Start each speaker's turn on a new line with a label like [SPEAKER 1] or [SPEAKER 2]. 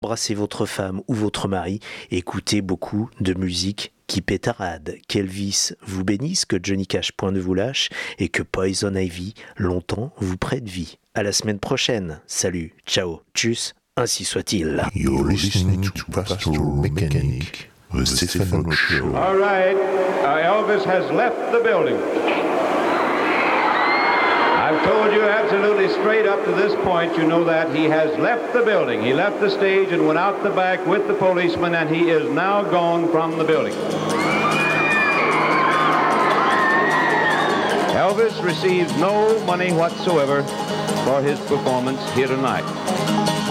[SPEAKER 1] Embrassez votre femme ou votre mari, écoutez beaucoup de musique qui pétarade. Qu'Elvis vous bénisse, que Johnny Cash point ne vous lâche et que Poison Ivy longtemps vous prête vie. À la semaine prochaine. Salut, ciao, tchuss, ainsi soit-il.
[SPEAKER 2] You're listening to Pastoral Mechanic, the Stephen Roach Show.
[SPEAKER 3] All right, Elvis has left the building. I've told you absolutely straight up to this point, you know that he has left the building. He left the stage and went out the back with the policeman, and he is now gone from the building. Elvis receives no money whatsoever for his performance here tonight.